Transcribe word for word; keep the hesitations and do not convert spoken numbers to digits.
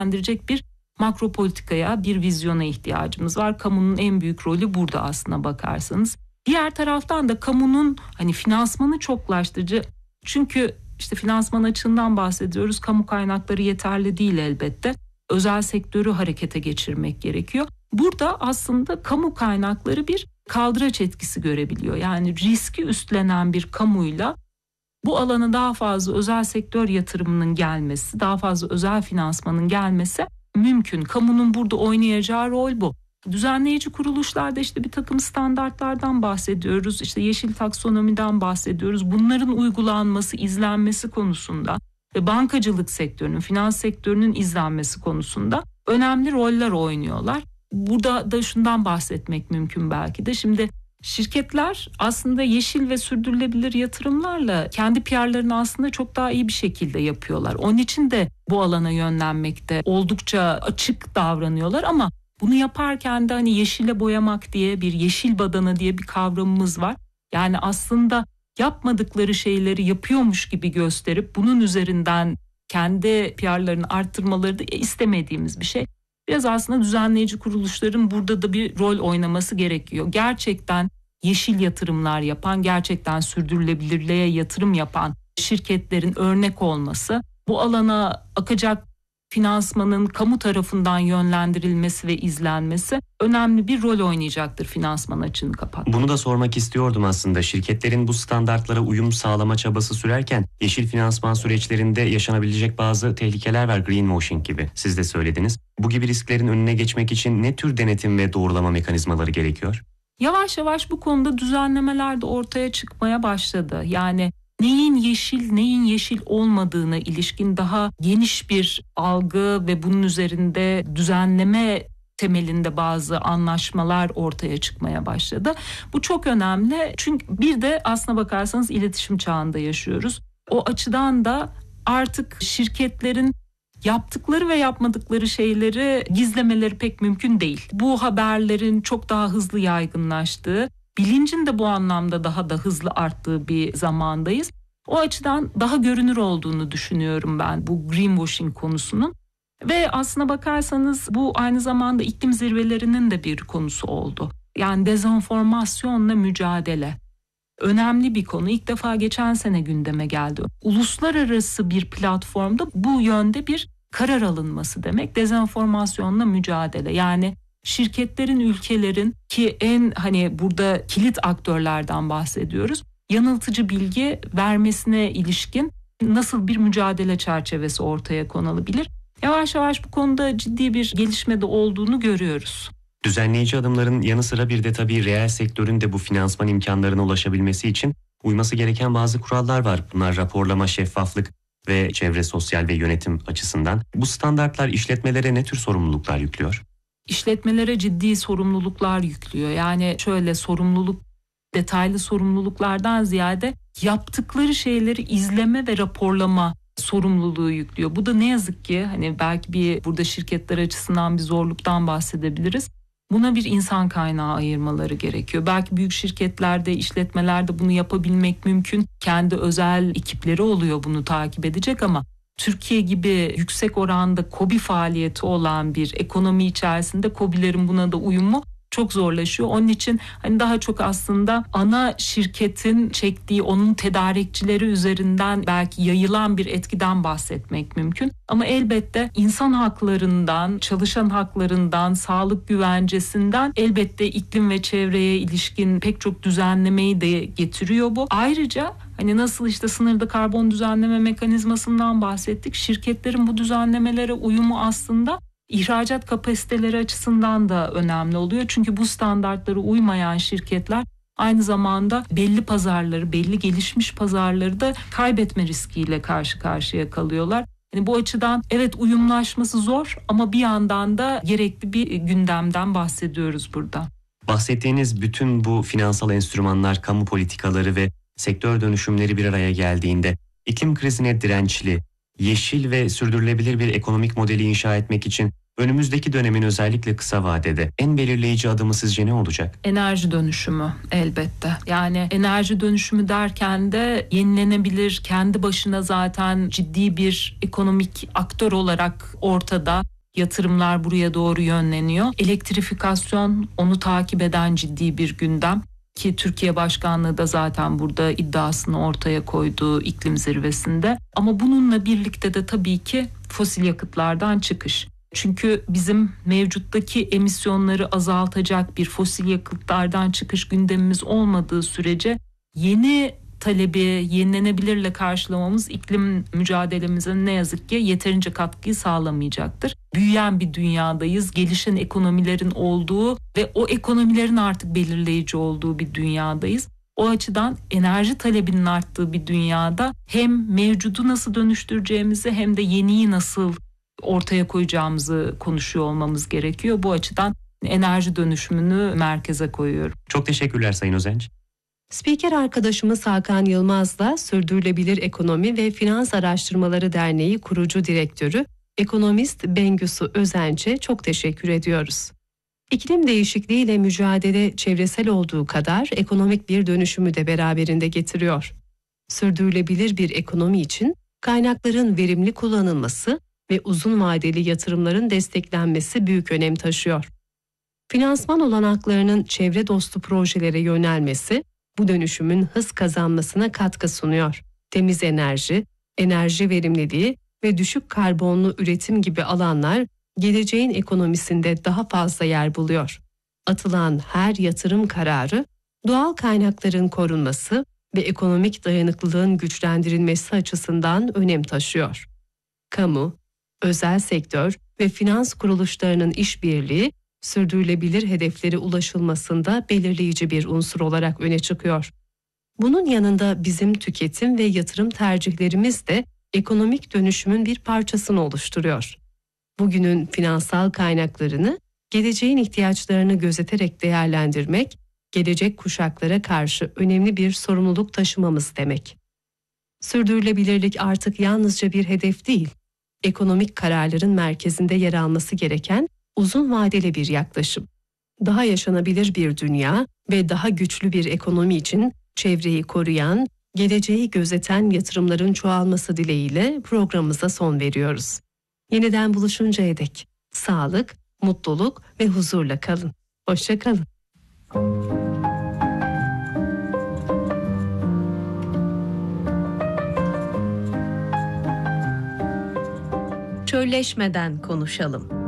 yönlendirecek bir makro politikaya, bir vizyona ihtiyacımız var. Kamunun en büyük rolü burada aslına bakarsanız. Diğer taraftan da kamunun hani finansmanı çoklaştırıcı. Çünkü işte finansman açığından bahsediyoruz. Kamu kaynakları yeterli değil elbette. Özel sektörü harekete geçirmek gerekiyor. Burada aslında kamu kaynakları bir kaldıraç etkisi görebiliyor. Yani riski üstlenen bir kamuyla bu alana daha fazla özel sektör yatırımının gelmesi, daha fazla özel finansmanın gelmesi mümkün. Kamunun burada oynayacağı rol bu. Düzenleyici kuruluşlarda işte bir takım standartlardan bahsediyoruz. İşte yeşil taksonomiden bahsediyoruz. Bunların uygulanması, izlenmesi konusunda ve bankacılık sektörünün, finans sektörünün izlenmesi konusunda önemli roller oynuyorlar. Burada da şundan bahsetmek mümkün belki de. Şimdi şirketler aslında yeşil ve sürdürülebilir yatırımlarla kendi P R'larını aslında çok daha iyi bir şekilde yapıyorlar. Onun için de bu alana yönlenmekte oldukça açık davranıyorlar ama bunu yaparken de hani yeşile boyamak diye bir yeşil badana diye bir kavramımız var. Yani aslında yapmadıkları şeyleri yapıyormuş gibi gösterip bunun üzerinden kendi P R'larını arttırmaları da istemediğimiz bir şey. Biraz aslında düzenleyici kuruluşların burada da bir rol oynaması gerekiyor. Gerçekten yeşil yatırımlar yapan, gerçekten sürdürülebilirliğe yatırım yapan şirketlerin örnek olması, bu alana akacak finansmanın kamu tarafından yönlendirilmesi ve izlenmesi önemli bir rol oynayacaktır finansman açığını kapatmak. Bunu da sormak istiyordum aslında. Şirketlerin bu standartlara uyum sağlama çabası sürerken yeşil finansman süreçlerinde yaşanabilecek bazı tehlikeler var, greenwashing gibi. Siz de söylediniz. Bu gibi risklerin önüne geçmek için ne tür denetim ve doğrulama mekanizmaları gerekiyor? Yavaş yavaş bu konuda düzenlemeler de ortaya çıkmaya başladı. Yani neyin yeşil, neyin yeşil olmadığına ilişkin daha geniş bir algı ve bunun üzerinde düzenleme temelinde bazı anlaşmalar ortaya çıkmaya başladı. Bu çok önemli çünkü bir de aslına bakarsanız iletişim çağında yaşıyoruz. O açıdan da artık şirketlerin yaptıkları ve yapmadıkları şeyleri gizlemeleri pek mümkün değil. Bu haberlerin çok daha hızlı yaygınlaştığı, bilincin de bu anlamda daha da hızlı arttığı bir zamandayız. O açıdan daha görünür olduğunu düşünüyorum ben bu greenwashing konusunun. Ve aslına bakarsanız bu aynı zamanda iklim zirvelerinin de bir konusu oldu. Yani dezenformasyonla mücadele. Önemli bir konu. İlk defa geçen sene gündeme geldi. Uluslararası bir platformda bu yönde bir karar alınması demek dezenformasyonla mücadele. Yani şirketlerin, ülkelerin ki en hani burada kilit aktörlerden bahsediyoruz. Yanıltıcı bilgi vermesine ilişkin nasıl bir mücadele çerçevesi ortaya konulabilir? Yavaş yavaş bu konuda ciddi bir gelişme de olduğunu görüyoruz. Düzenleyici adımların yanı sıra bir de tabii reel sektörün de bu finansman imkanlarına ulaşabilmesi için uyması gereken bazı kurallar var. Bunlar raporlama, şeffaflık ve çevre, sosyal ve yönetim açısından. Bu standartlar işletmelere ne tür sorumluluklar yüklüyor? İşletmelere ciddi sorumluluklar yüklüyor. Yani şöyle sorumluluk, detaylı sorumluluklardan ziyade yaptıkları şeyleri izleme ve raporlama sorumluluğu yüklüyor. Bu da ne yazık ki hani belki bir burada şirketler açısından bir zorluktan bahsedebiliriz. Buna bir insan kaynağı ayırmaları gerekiyor. Belki büyük şirketlerde, işletmelerde bunu yapabilmek mümkün. Kendi özel ekipleri oluyor bunu takip edecek ama Türkiye gibi yüksek oranda KOBİ faaliyeti olan bir ekonomi içerisinde KOBİ'lerin buna da uyumu çok zorlaşıyor. Onun için hani daha çok aslında ana şirketin çektiği onun tedarikçileri üzerinden belki yayılan bir etkiden bahsetmek mümkün. Ama elbette insan haklarından, çalışan haklarından, sağlık güvencesinden elbette iklim ve çevreye ilişkin pek çok düzenlemeyi de getiriyor bu. Ayrıca hani nasıl işte sınırda karbon düzenleme mekanizmasından bahsettik. Şirketlerin bu düzenlemelere uyumu aslında İhracat kapasiteleri açısından da önemli oluyor. Çünkü bu standartlara uymayan şirketler aynı zamanda belli pazarları, belli gelişmiş pazarları da kaybetme riskiyle karşı karşıya kalıyorlar. Yani bu açıdan evet uyumlaşması zor ama bir yandan da gerekli bir gündemden bahsediyoruz burada. Bahsettiğiniz bütün bu finansal enstrümanlar, kamu politikaları ve sektör dönüşümleri bir araya geldiğinde iklim krizine dirençli, yeşil ve sürdürülebilir bir ekonomik modeli inşa etmek için önümüzdeki dönemin özellikle kısa vadede en belirleyici adımı sizce ne olacak? Enerji dönüşümü elbette. Yani enerji dönüşümü derken de yenilenebilir, kendi başına zaten ciddi bir ekonomik aktör olarak ortada. Yatırımlar buraya doğru yönleniyor. Elektrifikasyon onu takip eden ciddi bir gündem. Ki Türkiye Başkanlığı da zaten burada iddiasını ortaya koyduğu iklim zirvesinde. Ama bununla birlikte de tabii ki fosil yakıtlardan çıkış. Çünkü bizim mevcuttaki emisyonları azaltacak bir fosil yakıtlardan çıkış gündemimiz olmadığı sürece yeni talebi yenilenebilirle karşılamamız iklim mücadelemize ne yazık ki yeterince katkıyı sağlamayacaktır. Büyüyen bir dünyadayız, gelişen ekonomilerin olduğu ve o ekonomilerin artık belirleyici olduğu bir dünyadayız. O açıdan enerji talebinin arttığı bir dünyada hem mevcudu nasıl dönüştüreceğimizi hem de yeniyi nasıl ortaya koyacağımızı konuşuyor olmamız gerekiyor. Bu açıdan enerji dönüşümünü merkeze koyuyorum. Çok teşekkürler Sayın Özenç. Spiker arkadaşımız Hakan Yılmaz'la Sürdürülebilir Ekonomi ve Finans Araştırmaları Derneği kurucu direktörü ekonomist Bengisu Özenç'e çok teşekkür ediyoruz. İklim değişikliğiyle mücadele çevresel olduğu kadar ekonomik bir dönüşümü de beraberinde getiriyor. Sürdürülebilir bir ekonomi için kaynakların verimli kullanılması ve uzun vadeli yatırımların desteklenmesi büyük önem taşıyor. Finansman olanaklarının çevre dostu projelere yönelmesi bu dönüşümün hız kazanmasına katkı sunuyor. Temiz enerji, enerji verimliliği ve düşük karbonlu üretim gibi alanlar geleceğin ekonomisinde daha fazla yer buluyor. Atılan her yatırım kararı doğal kaynakların korunması ve ekonomik dayanıklılığın güçlendirilmesi açısından önem taşıyor. Kamu, özel sektör ve finans kuruluşlarının işbirliği sürdürülebilir hedeflere ulaşılmasında belirleyici bir unsur olarak öne çıkıyor. Bunun yanında bizim tüketim ve yatırım tercihlerimiz de ekonomik dönüşümün bir parçasını oluşturuyor. Bugünün finansal kaynaklarını, geleceğin ihtiyaçlarını gözeterek değerlendirmek, gelecek kuşaklara karşı önemli bir sorumluluk taşımamız demek. Sürdürülebilirlik artık yalnızca bir hedef değil, ekonomik kararların merkezinde yer alması gereken uzun vadeli bir yaklaşım. Daha yaşanabilir bir dünya ve daha güçlü bir ekonomi için çevreyi koruyan, geleceği gözeten yatırımların çoğalması dileğiyle programımıza son veriyoruz. Yeniden buluşuncaya dek sağlık, mutluluk ve huzurla kalın. Hoşça kalın. Çölleşmeden konuşalım.